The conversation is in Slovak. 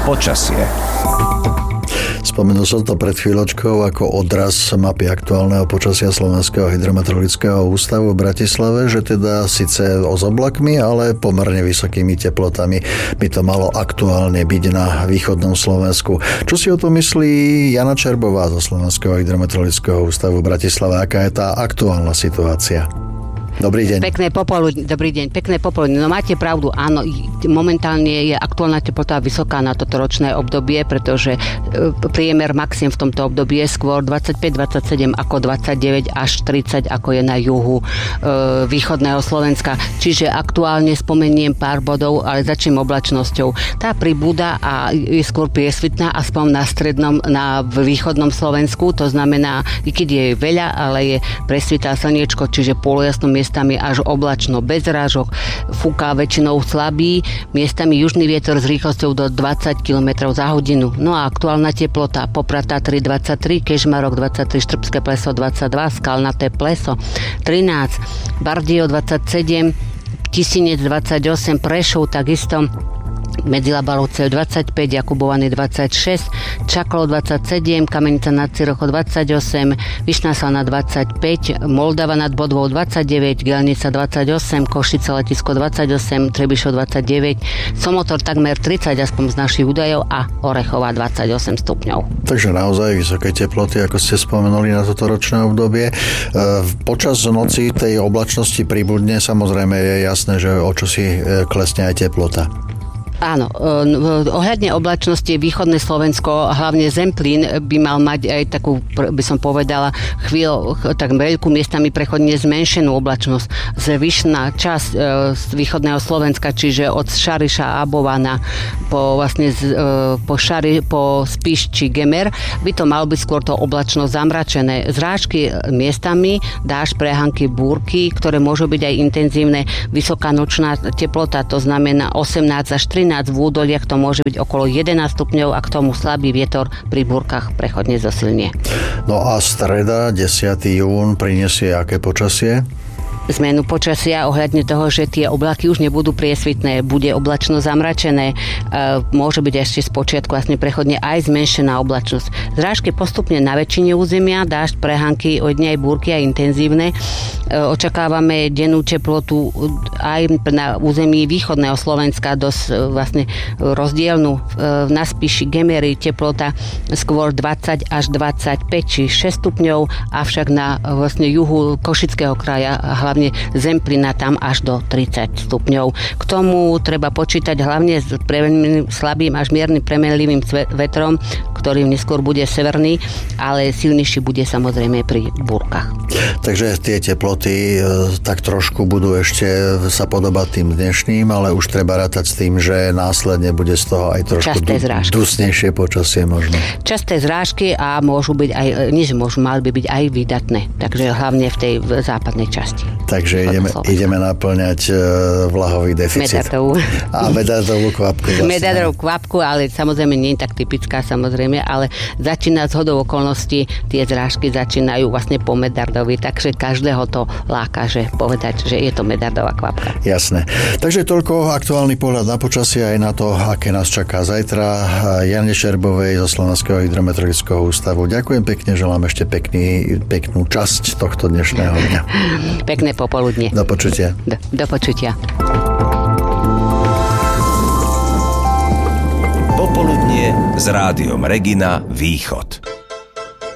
Počasie. Spomenul som to pred chvíľočkou ako odraz mapy aktuálneho počasia Slovenského hydrometeorologického ústavu v Bratislave, že teda síce s oblakmi, ale pomerne vysokými teplotami by to malo aktuálne byť na východnom Slovensku. Čo si o tom myslí Jana Čerbová zo Slovenského hydrometeorologického ústavu v Bratislave? Aká je tá aktuálna situácia? Dobrý deň. Dobrý deň, pekné popoludne. No máte pravdu, áno, momentálne je aktuálna teplota vysoká na toto ročné obdobie, pretože priemer maximum v tomto období je skôr 25-27 ako 29 až 30 ako je na juhu východného Slovenska. Čiže aktuálne spomeniem pár bodov, ale začnem oblačnosťou. Tá pribúda a je skôr priesvitná, aspoň na východnom Slovensku, to znamená, i keď je veľa, ale je presvitá slniečko, čiže polojasno miestami až oblačno, bez rážok, fúka väčšinou slabý, miestami južný vietor s rýchlosťou do 20 km za hodinu. No a aktuálna teplota: Poprad Tatry 23, Kežmarok 23, Štrbské Pleso 22, Skalnaté Pleso 13, Bardejov 27, Tisinec 28, Prešov takisto, Medzilabalovce 25, Jakubovany 26, Čaklov 27, Kamenica nad Cirochou 28, Vyšná Slana 25, Moldava nad Bodvou 29, Gelnica 28, Košice Letisko 28, Trebišov 29, Somotor takmer 30, aspoň z našich údajov, a Orechová 28 stupňov. Takže naozaj vysoké teploty, ako ste spomenuli na toto ročné obdobie. Počas noci tej oblačnosti pribudne, samozrejme je jasné, že o čosi klesne aj teplota. Áno, ohľadne oblačnosti východné Slovensko, hlavne Zemplín, by mal mať aj takú, by som povedala, tak veľkú miestami prechodne zmenšenú oblačnosť. Zvyšná časť z východného Slovenska, čiže od Šariša, Abovana po Spiš či Gemer, by to malo byť skôr to oblačno zamračené. Zrážky miestami, dážď, prehánky, búrky, ktoré môžu byť aj intenzívne. Vysoká nočná teplota, to znamená 18 až 13, v údoliach to môže byť okolo 11 stupňov a k tomu slabý vietor pri búrkach prechodne zosilnie. No a streda, 10. jún, prinesie aké počasie? Zmenu počasia ohľadne toho, že tie oblaky už nebudú priesvitné, bude oblačno zamračené, môže byť ešte spočiatku vlastne prechodne aj zmenšená oblačnosť. Zrážky postupne na väčšine územia, dážď, prehánky, od dňa aj búrky aj intenzívne. Očakávame dennú teplotu aj na území východného Slovenska dosť vlastne rozdielnu. Na Spiši, Gemery teplota skôr 20 až 25 či 6 stupňov, avšak na vlastne juhu Košického kraja, hlavne Zemplína, tam až do 30 stupňov. K tomu treba počítať hlavne s slabým až miernym premenlivým vetrom, ktorý neskôr bude severný, ale silnejší bude samozrejme pri búrkach. Takže tie teploty tak trošku budú ešte sa podobať tým dnešným, ale už treba rátať s tým, že následne bude z toho aj trošku dusnejšie počasie možno. Časté zrážky a môžu byť aj, mali by byť aj výdatné, takže hlavne v tej západnej časti. Takže ideme naplňať vlahový deficit. Medardovú kvapku. Vlastne. Medardovú kvapku, ale samozrejme nie je tak typická, samozrejme, ale začína z hodou okolností, tie zrážky začínajú vlastne po Medardovi, takže každého to láka, že povedať, že je to Medardová kvapka. Jasné. Takže toľko aktuálny pohľad na počasie aj na to, aké nás čaká zajtra. Jane Čerbovej zo Slovenského hydrometeorologického ústavu. Ďakujem pekne, želám ešte peknú časť tohto dnešného dňa. Pekné popoludne. Do počutia. Do počutia. Popoludnie s rádiom Regina Východ.